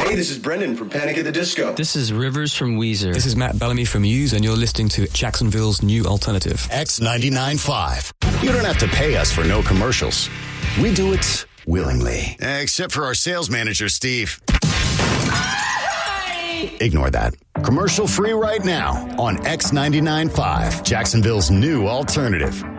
Hey, this is Brendan from Panic at the Disco. This is Rivers from Weezer. This is Matt Bellamy from Muse, and you're listening to Jacksonville's New Alternative. X99.5. You don't have to pay us for no commercials. We do it willingly. Except for our sales manager, Steve. Ignore that. Commercial free right now on X99.5, Jacksonville's New Alternative.